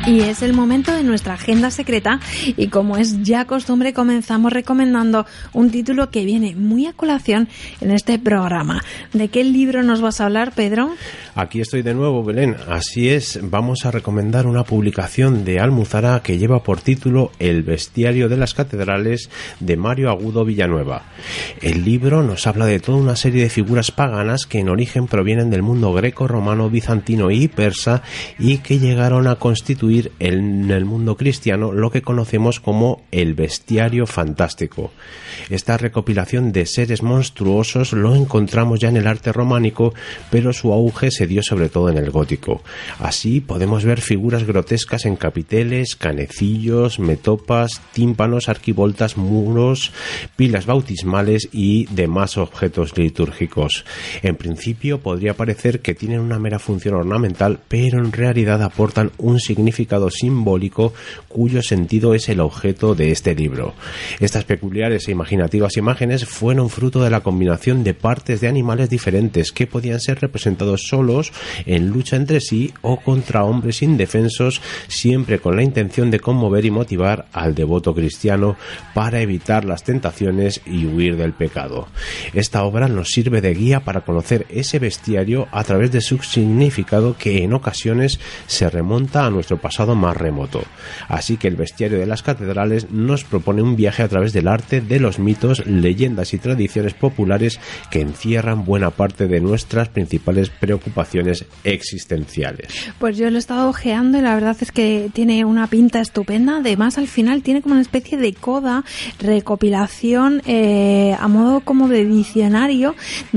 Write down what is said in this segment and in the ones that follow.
Y es el momento de nuestra agenda secreta y, como es ya costumbre, comenzamos recomendando un título que viene muy a colación en este programa. ¿De qué libro nos vas a hablar, Pedro? Aquí estoy de nuevo, Belén. Así es, vamos a recomendar una publicación de Almuzara que lleva por título El bestiario de las catedrales, de Mario Agudo Villanueva. El libro nos habla de toda una serie de figuras paganas que en origen provienen del mundo greco, romano, bizantino y persa y que llegaron a constituir en el mundo cristiano lo que conocemos como el bestiario fantástico. Esta recopilación de seres monstruosos lo encontramos ya en el arte románico, pero su auge se dio sobre todo en el gótico. Así podemos ver figuras grotescas en capiteles, canecillos, metopas, tímpanos, arquivoltas, muros, pilas bautismales y demás objetos litúrgicos. En principio podría parecer que tienen una mera función ornamental, pero en realidad aportan un significado simbólico cuyo sentido es el objeto de este libro. Estas peculiares e imaginativas imágenes fueron fruto de la combinación de partes de animales diferentes que podían ser representados solos, en lucha entre sí o contra hombres indefensos, siempre con la intención de conmover y motivar al devoto cristiano para evitar las tentaciones y huir del pecado. Esta obra nos sirve de guía para conocer ese bestiario a través de su significado, que en ocasiones se remonta a nuestro pasado más remoto. Así que el bestiario de las catedrales nos propone un viaje a través del arte, de los mitos, leyendas y tradiciones populares que encierran buena parte de nuestras principales preocupaciones existenciales. Pues yo lo he estado ojeando y la verdad es que tiene una pinta estupenda. Además, al final tiene como una especie de coda, recopilación a modo como de diccionario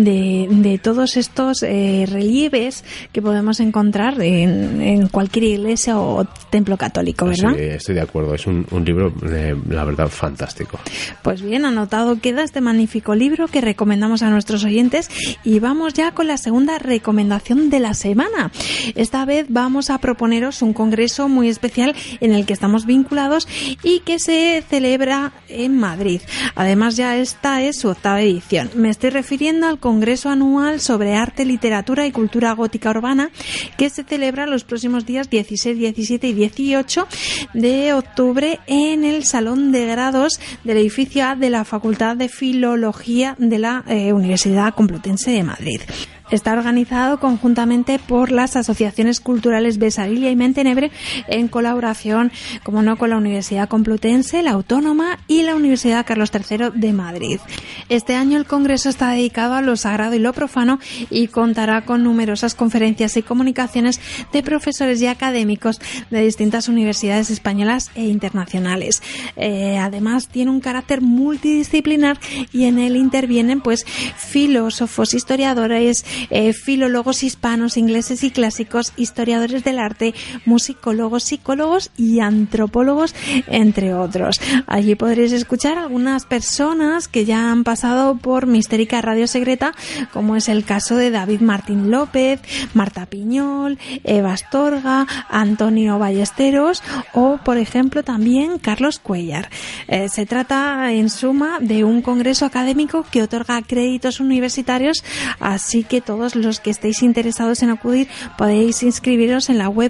de todos estos relieves que podemos encontrar en cualquier iglesia o templo católico, ¿verdad? Sí, estoy de acuerdo. Es un libro, la verdad, fantástico. Pues bien, anotado queda este magnífico libro que recomendamos a nuestros oyentes, y vamos ya con la segunda recomendación de la semana. Esta vez vamos a proponeros un congreso muy especial en el que estamos vinculados y que se celebra en Madrid. Además, ya esta es su 8ª edición. Me estoy refiriendo al Congreso Anual sobre Arte, Literatura y Cultura Gótica Urbana, que se celebra los próximos días 16, 17 y 18 de octubre en el Salón de Grados del edificio A de la Facultad de Filología de la Universidad Complutense de Madrid. Está organizado conjuntamente por las asociaciones culturales Besarilia y Mentenebre, en colaboración, como no, con la Universidad Complutense, la Autónoma y la Universidad Carlos III de Madrid. Este año el congreso está dedicado a lo sagrado y lo profano y contará con numerosas conferencias y comunicaciones de profesores y académicos de distintas universidades españolas e internacionales. Además, tiene un carácter multidisciplinar y en él intervienen pues filósofos, historiadores, filólogos hispanos, ingleses y clásicos, historiadores del arte, musicólogos, psicólogos y antropólogos, entre otros. Allí podréis escuchar a algunas personas que ya han pasado por Mistérica Radio Secreta, como es el caso de David Martín López, Marta Piñol, Eva Astorga, Antonio Ballesteros o, por ejemplo, también Carlos Cuellar. Se trata, en suma, de un congreso académico que otorga créditos universitarios, así que todos los que estéis interesados en acudir podéis inscribiros en la web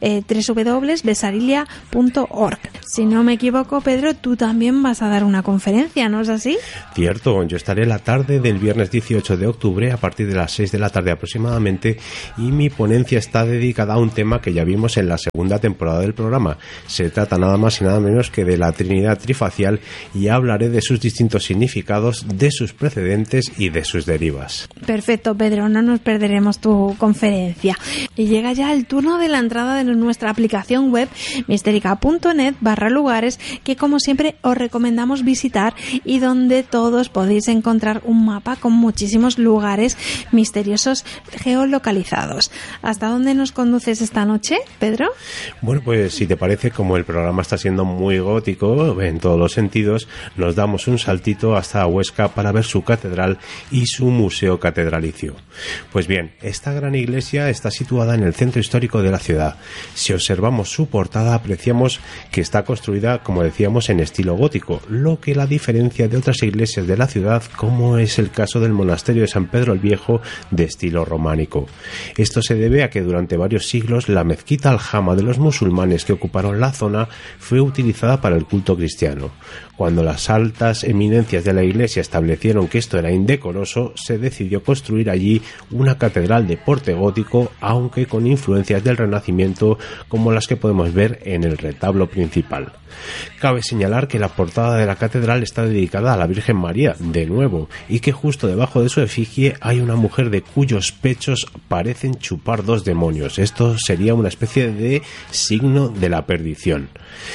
www.besarilia.org. Si no me equivoco, Pedro, tú también vas a dar una conferencia, ¿no es así? Cierto, yo estaré la tarde del viernes 18 de octubre a partir de las 6 de la tarde aproximadamente, y mi ponencia está dedicada a un tema que ya vimos en la segunda temporada del programa. Se trata nada más y nada menos que de la Trinidad Trifacial, y hablaré de sus distintos significados, de sus precedentes y de sus derivas. Perfecto, Pedro, no nos perderemos tu conferencia. Y llega ya el turno de la entrada de nuestra aplicación web misterica.net/lugares, que como siempre os recomendamos visitar y donde todos podéis encontrar un mapa con muchísimos lugares misteriosos geolocalizados. ¿Hasta dónde nos conduces esta noche, Pedro? Bueno, pues si te parece, como el programa está siendo muy gótico en todos los sentidos, nos damos un saltito hasta Huesca para ver su catedral y su museo catedralicio. Pues bien, esta gran iglesia está situada en el centro histórico de la ciudad. Si observamos su portada, apreciamos que está construida, como decíamos, en estilo gótico, lo que la diferencia de otras iglesias de la ciudad, como es el caso del monasterio de San Pedro el Viejo, de estilo románico. Esto se debe a que durante varios siglos la mezquita aljama de los musulmanes que ocuparon la zona fue utilizada para el culto cristiano. Cuando las altas eminencias de la iglesia establecieron que esto era indecoroso, se decidió construir allí una catedral de porte gótico, aunque con influencias del Renacimiento como las que podemos ver en el retablo principal. Cabe señalar que la portada de la catedral está dedicada a la Virgen María, de nuevo, y que justo debajo de su efigie hay una mujer de cuyos pechos parecen chupar dos demonios. Esto sería una especie de signo de la perdición.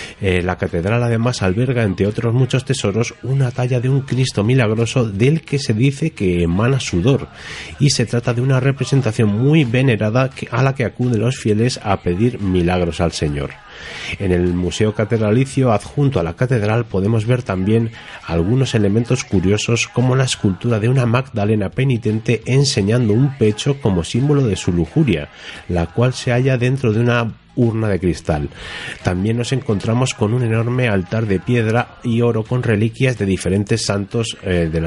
La catedral además alberga, entre otros muchos tesoros, una talla de un Cristo milagroso del que se dice que emana sudor, y se trata de una representación muy venerada a la que acuden los fieles a pedir milagros al Señor. En el Museo Catedralicio adjunto a la catedral podemos ver también algunos elementos curiosos, como la escultura de una Magdalena penitente enseñando un pecho como símbolo de su lujuria, la cual se halla dentro de una urna de cristal. También nos encontramos con un enorme altar de piedra y oro con reliquias de diferentes santos de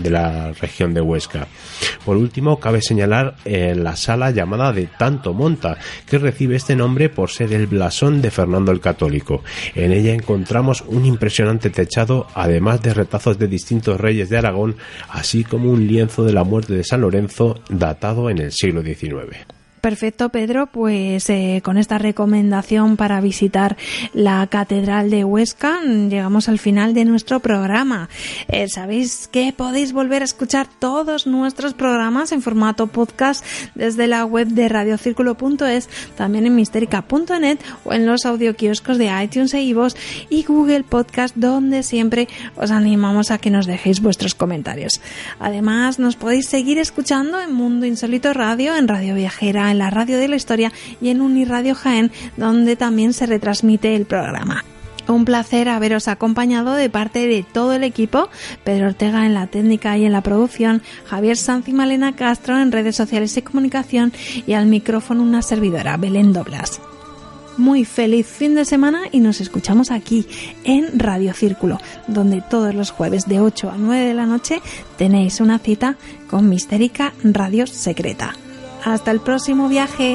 la región de Huesca. Por último, cabe señalar la sala llamada de Tanto Monta, que recibe este nombre por ser el blasón de Fernando el Católico. En ella encontramos un impresionante techado, además de retazos de distintos reyes de Aragón, así como un lienzo de la muerte de San Lorenzo datado en el siglo XIX. Perfecto, Pedro, pues con esta recomendación para visitar la Catedral de Huesca llegamos al final de nuestro programa. Sabéis que podéis volver a escuchar todos nuestros programas en formato podcast desde la web de radiocírculo.es, también en misterica.net o en los audioquioscos de iTunes e iVoox y Google Podcast, donde siempre os animamos a que nos dejéis vuestros comentarios. Además, nos podéis seguir escuchando en Mundo Insólito Radio, en Radio Viajera, en la Radio de la Historia y en Uniradio Jaén, donde también se retransmite el programa. Un placer haberos acompañado de parte de todo el equipo: Pedro Ortega en la técnica y en la producción, Javier Sanz y Malena Castro en redes sociales y comunicación, y al micrófono una servidora, Belén Doblas. Muy feliz fin de semana y nos escuchamos aquí en Radio Círculo, donde todos los jueves de 8 a 9 de la noche tenéis una cita con Mistérica Radio Secreta. Hasta el próximo viaje.